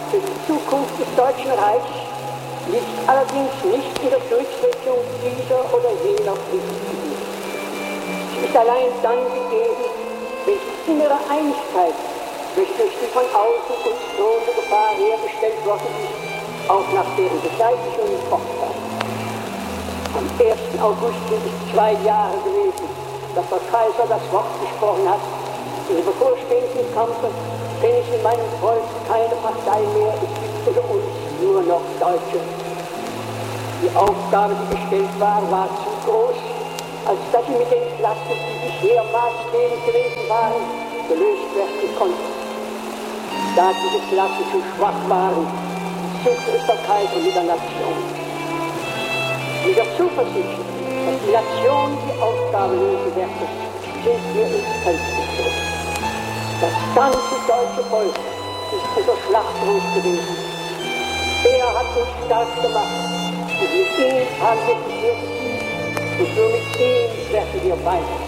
für die Zukunft des Deutschen Reichs liegt allerdings nicht in der Durchsetzung dieser oder jener Prinzipien. Sie ist allein dann gegeben, wenn die innere Einigkeit, welche durch die von außen uns drohende Gefahr hergestellt worden ist, auch nach deren Beseitigung fortbleibt. Am 1. August sind es 2 Jahre gewesen, dass der Kaiser das Wort gesprochen hat: im bevorstehenden Kampfe, wenn es in meinem Volk keine Partei mehr, es gibt unter uns nur noch Deutsche. Die Aufgabe, die gestellt war zu groß, als dass sie mit den Klassen, die bisher maßgebend gewesen waren, gelöst werden konnten. Da diese Klassen zu schwach waren, suchte es der Kaiser mit der Nation. Mit der Zuversicht, dass die Nation die Aufgabe lösen werde, sind wir ins Feld gezogen. Das ganze deutsche Volk ist unser Schlachtruf gewesen. Er hat uns stark gemacht und mit ihm haben wir die Sieg und nur mit ihm werden wir weiter.